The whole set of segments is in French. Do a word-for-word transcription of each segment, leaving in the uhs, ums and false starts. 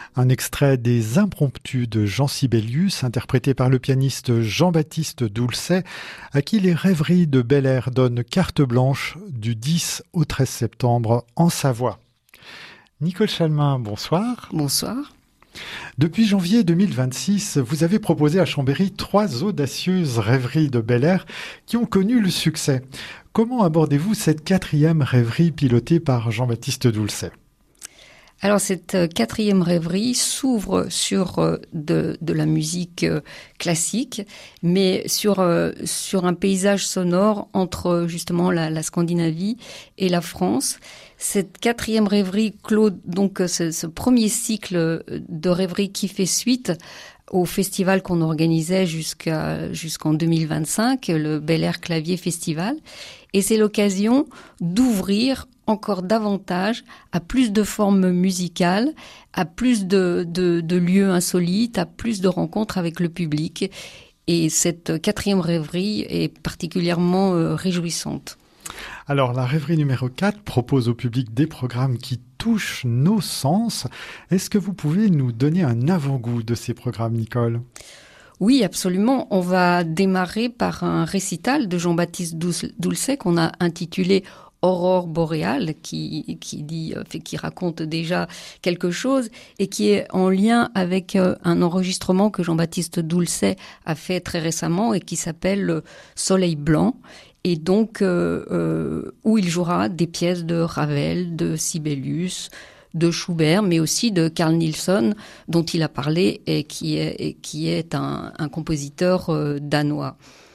Un extrait des Impromptus de Jean Sibelius, interprété par le pianiste Jean-Baptiste Doulcet, à qui les rêveries de Bel Air donnent carte blanche du dix au treize septembre en Savoie. Nicole Chalmin, bonsoir. Bonsoir. Depuis janvier deux mille vingt-six, vous avez proposé à Chambéry trois audacieuses rêveries de Bel Air qui ont connu le succès. Comment abordez-vous cette quatrième rêverie pilotée par Jean-Baptiste Doulcet ? Alors cette quatrième rêverie s'ouvre sur de, de la musique classique, mais sur, sur un paysage sonore entre justement la, la Scandinavie et la France. Cette quatrième rêverie clôt donc ce, ce premier cycle de rêverie qui fait suite au festival qu'on organisait jusqu'à, jusqu'en deux mille vingt-cinq, le Bel Air Clavier Festival. Et c'est l'occasion d'ouvrir encore davantage à plus de formes musicales, à plus de, de, de lieux insolites, à plus de rencontres avec le public. Et cette quatrième rêverie est particulièrement euh, réjouissante. Alors, la rêverie numéro quatre propose au public des programmes qui touchent nos sens. Est-ce que vous pouvez nous donner un avant-goût de ces programmes, Nicole ? Oui, absolument. On va démarrer par un récital de Jean-Baptiste Doulcet qu'on a intitulé Aurore boréale, qui, qui dit, qui raconte déjà quelque chose et qui est en lien avec un enregistrement que Jean-Baptiste Doulcet a fait très récemment et qui s'appelle Soleil blanc. Et donc, euh, euh, où il jouera des pièces de Ravel, de Sibelius, de Schubert, mais aussi de Carl Nielsen, dont il a parlé et qui est, et qui est un, un compositeur euh, danois.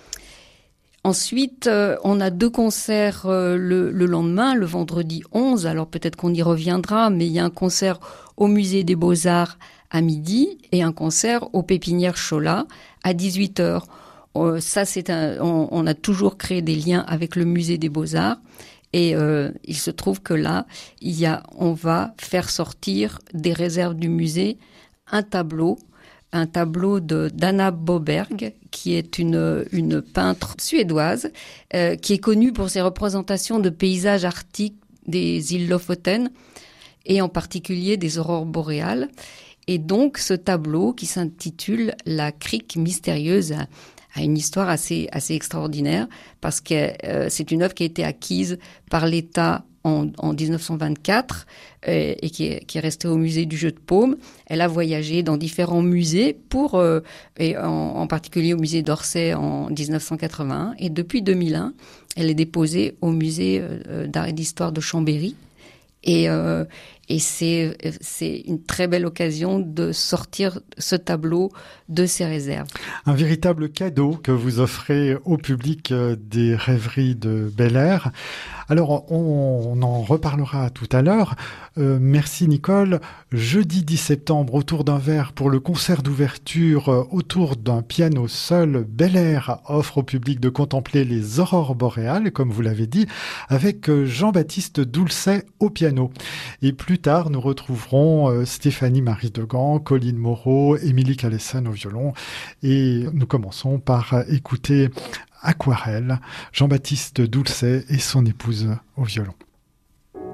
Ensuite, euh, on a deux concerts euh, le, le lendemain, le vendredi onze. Alors peut-être qu'on y reviendra, mais il y a un concert au Musée des Beaux-Arts à midi et un concert aux Pépinières Cholat à dix-huit heures. Euh, ça, c'est un, on, on a toujours créé des liens avec le Musée des Beaux-Arts. Et euh, il se trouve que là, il y a, on va faire sortir des réserves du musée un tableau, un tableau de d'Anna Boberg, qui est une une peintre suédoise, euh, qui est connue pour ses représentations de paysages arctiques des îles Lofoten et en particulier des aurores boréales. Et donc, ce tableau qui s'intitule La crique mystérieuse a, a une histoire assez assez extraordinaire parce que euh, c'est une œuvre qui a été acquise par l'État en, en dix-neuf cent vingt-quatre euh, et qui est, qui est restée au musée du Jeu de Paume. Elle a voyagé dans différents musées pour euh, et en, en particulier au musée d'Orsay en dix-neuf cent quatre-vingt-un et depuis deux mille un, elle est déposée au musée euh, d'art et d'histoire de Chambéry. Et, euh, et c'est, c'est une très belle occasion de sortir ce tableau de ses réserves. Un véritable cadeau que vous offrez au public des rêveries de Bel Air. Alors, on, on en reparlera tout à l'heure. Euh, merci Nicole. Jeudi dix septembre, autour d'un verre pour le concert d'ouverture, euh, autour d'un piano seul, Bel Air offre au public de contempler les aurores boréales, comme vous l'avez dit, avec euh, Jean-Baptiste Doulcet au piano. Et plus tard, nous retrouverons euh, Stéphanie Marie Degan, Colline Moreau, Émilie Calessen au violon. Et nous commençons par écouter Aquarelle, Jean-Baptiste Doulcet et son épouse au violon.